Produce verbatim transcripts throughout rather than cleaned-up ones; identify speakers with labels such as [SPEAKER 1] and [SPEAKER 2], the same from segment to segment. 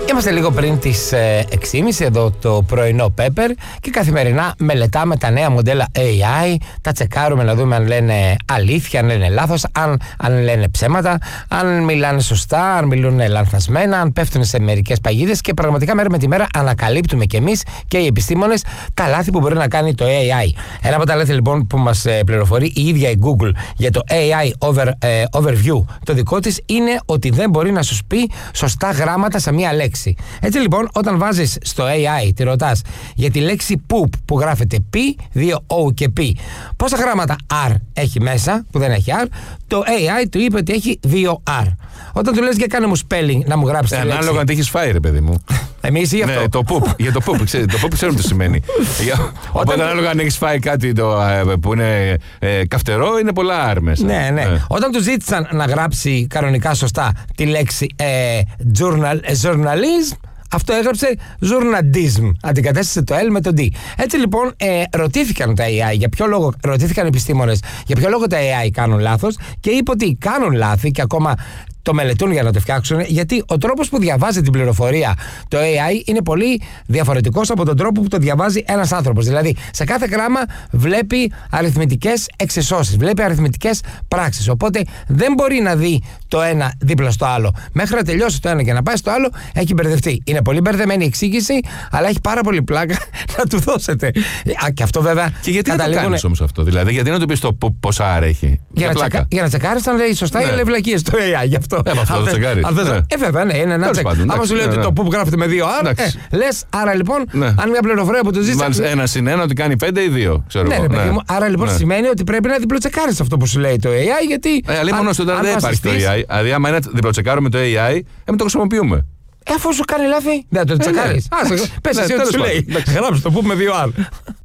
[SPEAKER 1] Είμαστε λίγο πριν τις έξι και μισή εδώ το πρωινό Pepper και καθημερινά μελετάμε τα νέα μοντέλα έι άι, τα τσεκάρουμε να δούμε αν λένε αλήθεια, αν λένε λάθος, αν, αν λένε ψέματα, αν μιλάνε σωστά, αν μιλούν λανθασμένα, αν πέφτουν σε μερικές παγίδες και πραγματικά μέρα με τη μέρα ανακαλύπτουμε κι εμείς και οι επιστήμονες τα λάθη που μπορεί να κάνει το έι άι. Ένα από τα λάθη λοιπόν που μας πληροφορεί η ίδια η Google για το έι άι over, ε, Overview το δικό της είναι ότι δεν μπορεί να σου πει σωστά γράμματα σε μία λέξη. Έτσι λοιπόν, όταν βάζεις στο έι άι, τη ρωτάς για τη λέξη poop που γράφεται P, δύο O και P, πόσα γράμματα R έχει μέσα, που δεν έχει R, το έι άι του είπε ότι έχει δύο R. Όταν του λες για κάνε μου spelling να μου γράψει τη λέξη.
[SPEAKER 2] Ανάλογα αν τι έχεις φάει, ρε παιδί μου.
[SPEAKER 1] Εμείς ή αυτό.
[SPEAKER 2] Ναι, το poop. Για το poop, ξέρετε, το poop ξέρουμε τι σημαίνει. Οπότε ανάλογα αν έχεις φάει κάτι το, που είναι ε, καυτερό, είναι πολλά R μέσα.
[SPEAKER 1] Ναι, ναι. Ε. Όταν του ζήτησαν να γράψει κανονικά σωστά τη λέξη ε, journal, journalism, αυτό έγραψε journalism. Αντικατέστησε το L με το D. Έτσι λοιπόν, ε, ρωτήθηκαν τα έι άι για ποιο λόγο, ρωτήθηκαν οι επιστήμονες για ποιο λόγο τα έι άι κάνουν λάθος και είπε ότι κάνουν λάθη και ακόμα το μελετούν για να το φτιάξουν, γιατί ο τρόπος που διαβάζει την πληροφορία το έι άι είναι πολύ διαφορετικός από τον τρόπο που το διαβάζει ένας άνθρωπος. Δηλαδή, σε κάθε γράμμα βλέπει αριθμητικές εξισώσεις, βλέπει αριθμητικές πράξεις. Οπότε δεν μπορεί να δει το ένα δίπλα στο άλλο. Μέχρι να τελειώσει το ένα και να πάει στο άλλο, έχει μπερδευτεί. Είναι πολύ μπερδεμένη η εξήγηση, αλλά έχει πάρα πολύ πλάκα να του δώσετε. Α, και αυτό βέβαια.
[SPEAKER 2] Και γιατί
[SPEAKER 1] καταλήγουν...
[SPEAKER 2] να το κάνεις όμως αυτό, δηλαδή, γιατί να του πεις το πόσα R έχει.
[SPEAKER 1] Για,
[SPEAKER 2] για,
[SPEAKER 1] να τσακα... για να τσεκάρεις αν λέει σωστά ή ναι. λέει βλακίες το έι άι. Γι' αυτό.
[SPEAKER 2] Ε, αυτό το τσεκάρεις. Ναι.
[SPEAKER 1] Ε, βέβαια, ναι, είναι ένα τσεκ. Άμα σου λέει ότι το που γράφεται με δύο R, ε, λες, άρα λοιπόν, ναι. αν μια πληροφορία που το ζεις.
[SPEAKER 2] Βάλεις ένα συν ένα ότι κάνει πέντε ή δύο. Ξέρω
[SPEAKER 1] ναι,
[SPEAKER 2] εγώ.
[SPEAKER 1] Ναι,
[SPEAKER 2] ναι.
[SPEAKER 1] Μου, άρα λοιπόν ναι. σημαίνει ότι πρέπει να διπλοτσεκάρεις αυτό που σου λέει το έι άι, γιατί.
[SPEAKER 2] Ε, αλλά μόνο όταν δεν υπάρχει το έι άι. Δηλαδή, άμα είναι διπλοτσεκάρουμε το έι άι, εμείς το χρησιμοποιούμε.
[SPEAKER 1] Ε, αφού σου κάνει λάθη, δεν το τσεκάρεις. Πες εσύ ό,τι σου λέει. Γράψε το που με δύο R.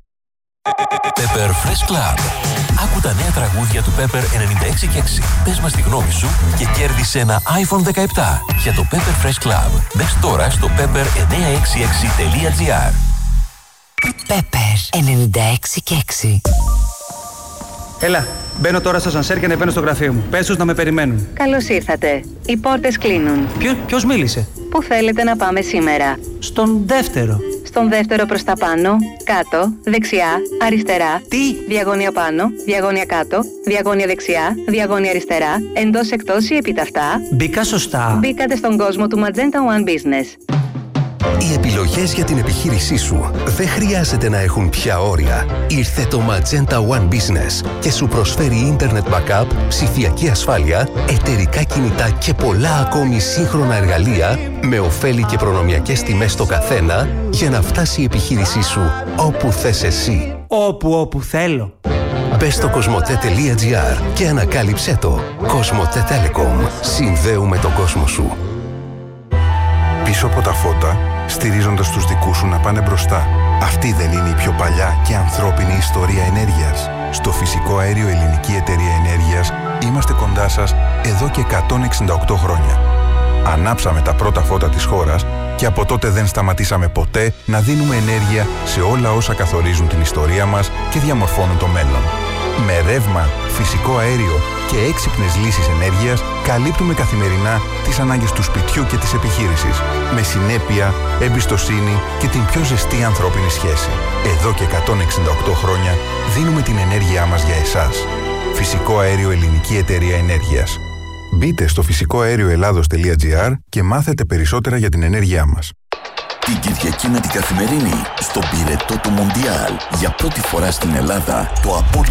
[SPEAKER 3] Pepper Fresh Club. Άκου τα νέα τραγούδια του Pepper ενενήντα έξι και έξι. Πες μας τη γνώμη σου και κέρδισε ένα άιφον δεκαεπτά για το Pepper Fresh Club. Μπες τώρα στο pepper εννιακόσια εξήντα έξι τελεία τζι άρ.
[SPEAKER 4] Pepper ενενήντα έξι και έξι.
[SPEAKER 5] Έλα, μπαίνω τώρα στο σανσέρ και ανεβαίνω στο γραφείο μου. Πες τους να με περιμένουν.
[SPEAKER 6] Καλώς ήρθατε. Οι πόρτες κλείνουν.
[SPEAKER 5] Ποιο, ποιος μίλησε?
[SPEAKER 6] Πού θέλετε να πάμε σήμερα?
[SPEAKER 5] Στον δεύτερο.
[SPEAKER 6] Στον δεύτερο προς τα πάνω, κάτω, δεξιά, αριστερά.
[SPEAKER 5] Τι?
[SPEAKER 6] Διαγώνια πάνω, διαγώνια κάτω, διαγώνια δεξιά, διαγώνια αριστερά, εντός εκτός ή επίταυτα.
[SPEAKER 5] Μπήκα σωστά.
[SPEAKER 6] Μπήκατε στον κόσμο του Magenta One Business.
[SPEAKER 7] Οι επιλογές για την επιχείρησή σου δεν χρειάζεται να έχουν πια όρια. Ήρθε το Magenta One Business και σου προσφέρει Internet Backup, ψηφιακή ασφάλεια, εταιρικά κινητά και πολλά ακόμη σύγχρονα εργαλεία με ωφέλη και προνομιακές τιμές στο καθένα για να φτάσει η επιχείρησή σου όπου θες εσύ.
[SPEAKER 5] Όπου όπου θέλω.
[SPEAKER 7] Μπες στο κοσμοτέ τελεία τζι άρ και ανακάλυψέ το. Κοσμοτέ Telecom. Συνδέουμε τον κόσμο σου.
[SPEAKER 8] Πίσω από τα φώτα, στηρίζοντας τους δικούς σου να πάνε μπροστά. Αυτή δεν είναι η πιο παλιά και ανθρώπινη ιστορία ενέργειας? Στο Φυσικό Αέριο Ελληνική Εταιρεία Ενέργειας είμαστε κοντά σας εδώ και εκατόν εξήντα οκτώ χρόνια. Ανάψαμε τα πρώτα φώτα της χώρας και από τότε δεν σταματήσαμε ποτέ να δίνουμε ενέργεια σε όλα όσα καθορίζουν την ιστορία μας και διαμορφώνουν το μέλλον. Με ρεύμα, φυσικό αέριο και έξυπνες λύσεις ενέργειας καλύπτουμε καθημερινά τις ανάγκες του σπιτιού και της επιχείρησης. Με συνέπεια, εμπιστοσύνη και την πιο ζεστή ανθρώπινη σχέση. Εδώ και εκατόν εξήντα οκτώ χρόνια δίνουμε την ενέργειά μας για εσάς. Φυσικό Αέριο Ελληνική Εταιρεία Ενέργειας. Μπείτε στο φυσικό αέριο ελλάδος τελεία τζι άρ και μάθετε περισσότερα για την ενέργειά μας.
[SPEAKER 3] Την Κυριακή με την Καθημερινή, στον πυρετό του Μοντιάλ, για πρώτη φορά στην Ελλάδα, το απόλυτο